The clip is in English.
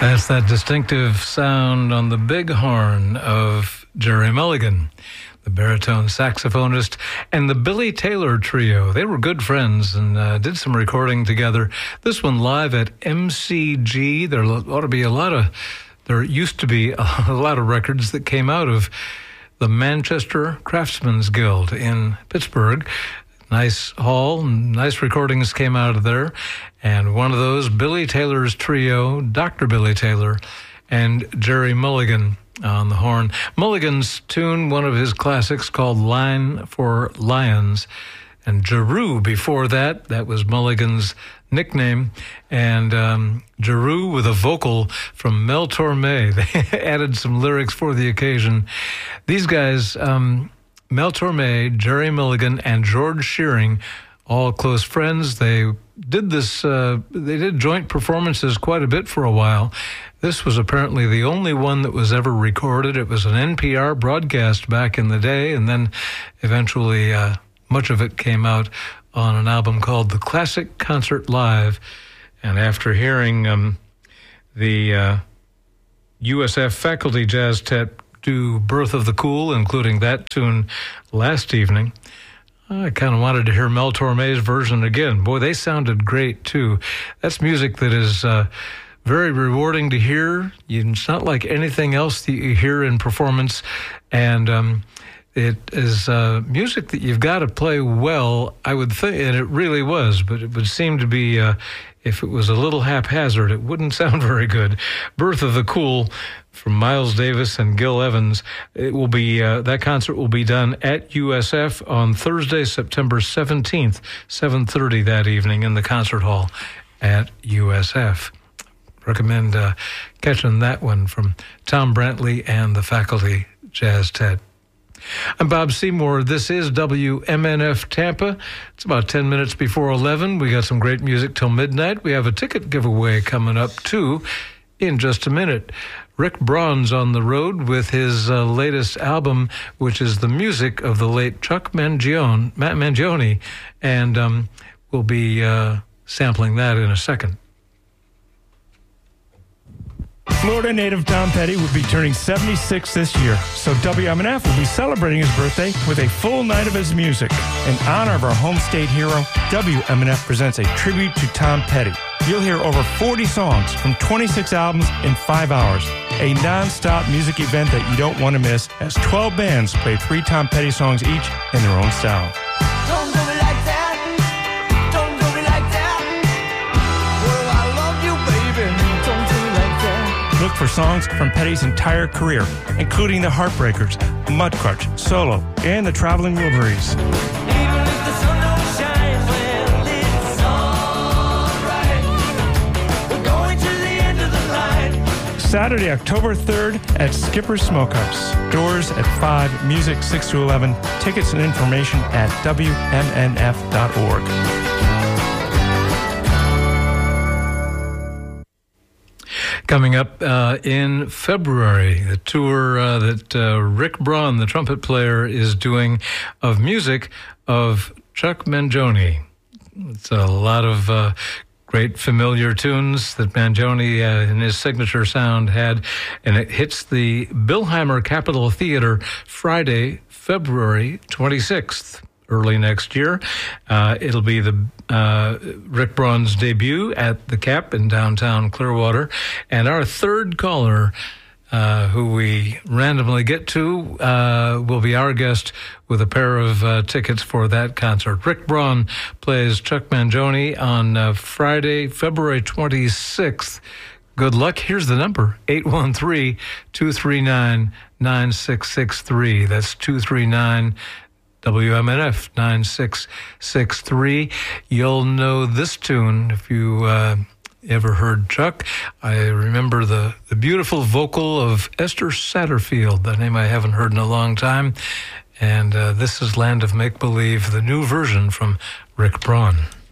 That's that distinctive sound on the big horn of Gerry Mulligan, the baritone saxophonist, and the Billy Taylor Trio. They were good friends and did some recording together. This one live at MCG. There used to be a lot of records that came out of the Manchester Craftsmen's Guild in Pittsburgh. Nice hall, nice recordings came out of there. And one of those, Billy Taylor's Trio, Dr. Billy Taylor, and Gerry Mulligan on the horn. Mulligan's tune, one of his classics called Line for Lions. And Jeru before that, that was Mulligan's nickname. And Jeru with a vocal from Mel Torme. They added some lyrics for the occasion. These guys, Mel Torme, Gerry Mulligan, and George Shearing, all close friends. They did this, they did joint performances quite a bit for a while. This was apparently the only one that was ever recorded. It was an NPR broadcast back in the day, and then eventually much of it came out on an album called The Classic Concert Live. And after hearing the USF Faculty Jazz Tet do Birth of the Cool, including that tune last evening, I kind of wanted to hear Mel Torme's version again. Boy, they sounded great, too. That's music that is very rewarding to hear. It's not like anything else that you hear in performance, and it is music that you've got to play well, I would think, and it really was, but it would seem to be, if it was a little haphazard, it wouldn't sound very good. Birth of the Cool from Miles Davis and Gil Evans. It will be, that concert will be done at USF on Thursday, September 17th, 7:30 that evening in the concert hall at USF. Recommend catching that one from Tom Brantley and the Faculty Jazz Tet. I'm Bob Seymour. This is WMNF Tampa. It's about 10 minutes before 11. We got some great music till midnight. We have a ticket giveaway coming up, too, in just a minute. Rick Braun's on the road with his latest album, which is the music of the late Chuck Mangione, and we'll be sampling that in a second. Florida native Tom Petty will be turning 76 this year, so WMNF will be celebrating his birthday with a full night of his music. In honor of our home state hero, WMNF presents a tribute to Tom Petty. You'll hear over 40 songs from 26 albums in 5 hours. A non-stop music event that you don't want to miss, as 12 bands play 3 Tom Petty songs each in their own style. Don't do me like that. Don't do me like that. Well, I love you, baby. Don't do me like that. Look for songs from Petty's entire career, including the Heartbreakers, Mudcrutch, Solo, and the Traveling Wilburys. Even if the sun don't shine, well, it's alright. We're going to the end of the line. Saturday, October 3rd at Skipper's Smokehouse. Doors at 5, music 6 to 11. Tickets and information at WMNF.org. Coming up in February, the tour that Rick Braun, the trumpet player, is doing of music of Chuck Mangione. It's a lot of great familiar tunes that Mangione in his signature sound had, and it hits the Billheimer Capitol Theater Friday, February 26th. Early next year. It'll be the Rick Braun's debut at the Cap in downtown Clearwater. And our third caller, who we randomly get to, will be our guest with a pair of tickets for that concert. Rick Braun plays Chuck Mangione on Friday, February 26th. Good luck. Here's the number, 813-239-9663. That's 239 WMNF 9663. You'll know this tune if you ever heard Chuck. I remember the beautiful vocal of Esther Satterfield, that name I haven't heard in a long time. And this is Land of Make-Believe, the new version from Rick Braun.